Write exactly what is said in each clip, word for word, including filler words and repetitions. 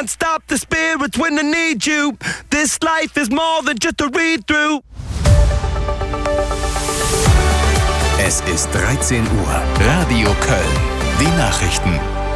can't stop the spirits when I need you. This life is more than just a read-through. Es ist dreizehn Uhr. Radio Köln. Die Nachrichten.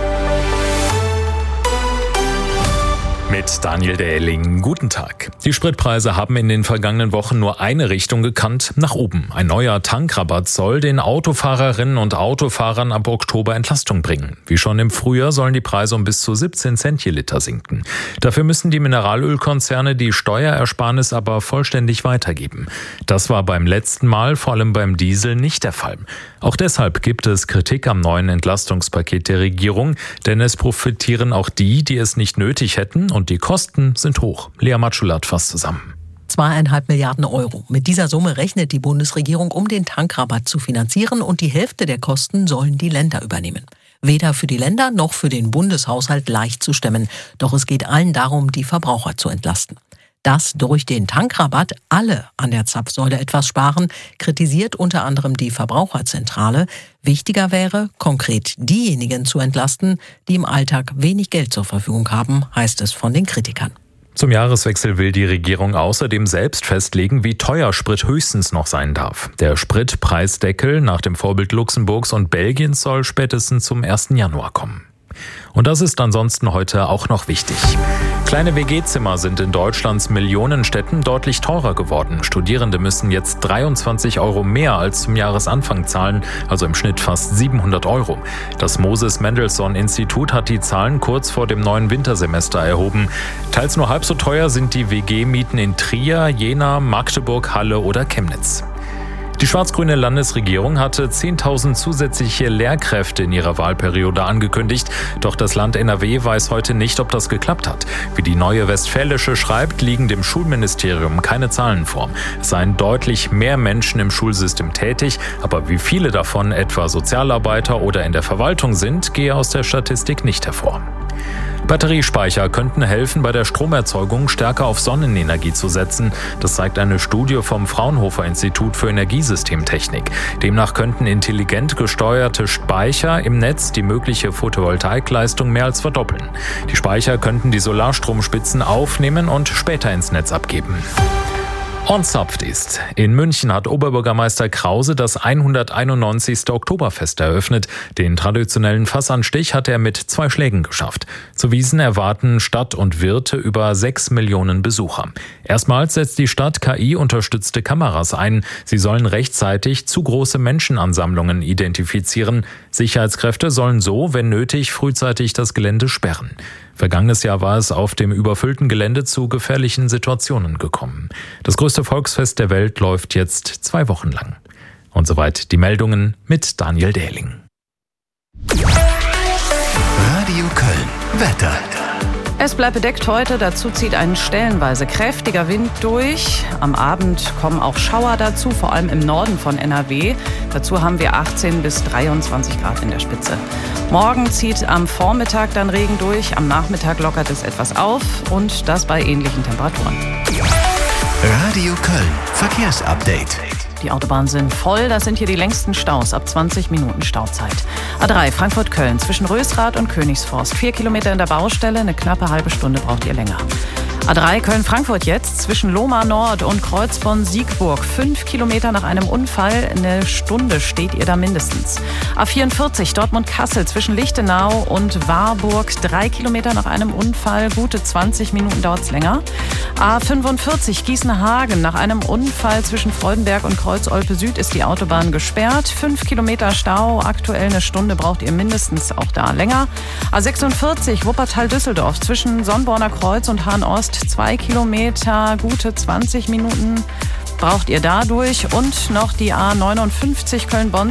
Mit Daniel Dehling. Guten Tag. Die Spritpreise haben in den vergangenen Wochen nur eine Richtung gekannt, nach oben. Ein neuer Tankrabatt soll den Autofahrerinnen und Autofahrern ab Oktober Entlastung bringen. Wie schon im Frühjahr sollen die Preise um bis zu siebzehn Cent je Liter sinken. Dafür müssen die Mineralölkonzerne die Steuerersparnis aber vollständig weitergeben. Das war beim letzten Mal, vor allem beim Diesel, nicht der Fall. Auch deshalb gibt es Kritik am neuen Entlastungspaket der Regierung, denn es profitieren auch die, die es nicht nötig hätten, und die Kosten sind hoch. Lea Matschulat fasst zusammen. Zweieinhalb Milliarden Euro. Mit dieser Summe rechnet die Bundesregierung, um den Tankrabatt zu finanzieren, und die Hälfte der Kosten sollen die Länder übernehmen. Weder für die Länder noch für den Bundeshaushalt leicht zu stemmen. Doch es geht allen darum, die Verbraucher zu entlasten. Dass durch den Tankrabatt alle an der Zapfsäule etwas sparen, kritisiert unter anderem die Verbraucherzentrale. Wichtiger wäre, konkret diejenigen zu entlasten, die im Alltag wenig Geld zur Verfügung haben, heißt es von den Kritikern. Zum Jahreswechsel will die Regierung außerdem selbst festlegen, wie teuer Sprit höchstens noch sein darf. Der Spritpreisdeckel nach dem Vorbild Luxemburgs und Belgiens soll spätestens zum ersten Januar kommen. Und das ist ansonsten heute auch noch wichtig. Kleine W G-Zimmer sind in Deutschlands Millionenstädten deutlich teurer geworden. Studierende müssen jetzt dreiundzwanzig Euro mehr als zum Jahresanfang zahlen, also im Schnitt fast siebenhundert Euro. Das Moses-Mendelssohn-Institut hat die Zahlen kurz vor dem neuen Wintersemester erhoben. Teils nur halb so teuer sind die W G-Mieten in Trier, Jena, Magdeburg, Halle oder Chemnitz. Die schwarz-grüne Landesregierung hatte zehntausend zusätzliche Lehrkräfte in ihrer Wahlperiode angekündigt. Doch das Land N R W weiß heute nicht, ob das geklappt hat. Wie die Neue Westfälische schreibt, liegen dem Schulministerium keine Zahlen vor. Es seien deutlich mehr Menschen im Schulsystem tätig, aber wie viele davon etwa Sozialarbeiter oder in der Verwaltung sind, gehe aus der Statistik nicht hervor. Batteriespeicher könnten helfen, bei der Stromerzeugung stärker auf Sonnenenergie zu setzen. Das zeigt eine Studie vom Fraunhofer Institut für Energiesystemtechnik. Demnach könnten intelligent gesteuerte Speicher im Netz die mögliche Photovoltaikleistung mehr als verdoppeln. Die Speicher könnten die Solarstromspitzen aufnehmen und später ins Netz abgeben. Und zapft ist. In München hat Oberbürgermeister Krause das hunderteinundneunzigste Oktoberfest eröffnet. Den traditionellen Fassanstich hat er mit zwei Schlägen geschafft. Zu Wiesn erwarten Stadt und Wirte über sechs Millionen Besucher. Erstmals setzt die Stadt K I-unterstützte Kameras ein. Sie sollen rechtzeitig zu große Menschenansammlungen identifizieren. Sicherheitskräfte sollen so, wenn nötig, frühzeitig das Gelände sperren. Vergangenes Jahr war es auf dem überfüllten Gelände zu gefährlichen Situationen gekommen. Das größte Volksfest der Welt läuft jetzt zwei Wochen lang. Und soweit die Meldungen mit Daniel Dehling. Radio Köln. Wetter. Es bleibt bedeckt heute, dazu zieht ein stellenweise kräftiger Wind durch. Am Abend kommen auch Schauer dazu, vor allem im Norden von N R W. Dazu haben wir achtzehn bis dreiundzwanzig Grad in der Spitze. Morgen zieht am Vormittag dann Regen durch, am Nachmittag lockert es etwas auf und das bei ähnlichen Temperaturen. Radio Köln. Verkehrsupdate. Die Autobahnen sind voll, das sind hier die längsten Staus, ab zwanzig Minuten Stauzeit. A drei Frankfurt-Köln zwischen Rösrath und Königsforst. Vier Kilometer in der Baustelle, eine knappe halbe Stunde braucht ihr länger. A drei Köln-Frankfurt jetzt zwischen Lohmar Nord und Kreuzbonn-Siegburg. Fünf Kilometer nach einem Unfall, eine Stunde steht ihr da mindestens. A vierundvierzig Dortmund-Kassel zwischen Lichtenau und Warburg. Drei Kilometer nach einem Unfall, gute zwanzig Minuten dauert's länger. A fünfundvierzig Gießen-Hagen nach einem Unfall zwischen Freudenberg und Kreuz-Olpe Süd ist die Autobahn gesperrt. Fünf Kilometer Stau, aktuell eine Stunde braucht ihr mindestens, auch da länger. A sechsundvierzig Wuppertal-Düsseldorf zwischen Sonnborner Kreuz und Hahn-Ost. Zwei Kilometer, gute zwanzig Minuten braucht ihr dadurch. Und noch die A neunundfünfzig Köln-Bonn